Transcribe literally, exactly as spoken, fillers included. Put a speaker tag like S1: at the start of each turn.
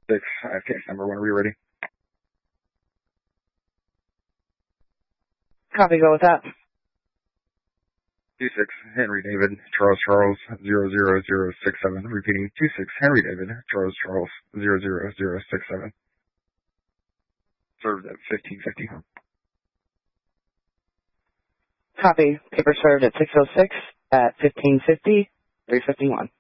S1: six, uh, case number whenever you're ready.
S2: Copy, go with that.
S1: two six, Henry David, Charles Charles, zero zero zero six seven. Repeating, two six, Henry David, Charles Charles, zero zero zero six seven. Served at fifteen fifty.
S2: Copy. Paper served at six oh six at fifteen fifty, three fifty-one.